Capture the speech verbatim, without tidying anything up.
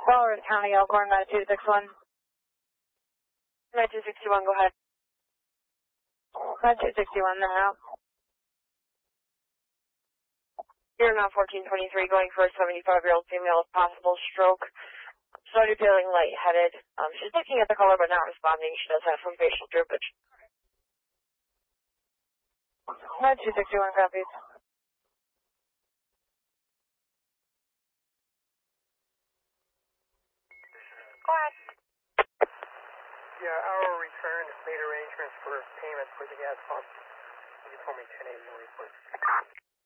Walrus County, Elkhorn, nine two six one. nine two six one, go ahead. nine two six one now. You're now fourteen twenty-three, going for a seventy-five-year-old female with possible stroke. Started feeling lightheaded. Um, she's looking at the caller but not responding. She does have some facial droopage. nine two six one copies. Go ahead. Yeah, our return made arrangements for payment for the gas pump. You told me ten eighty when we put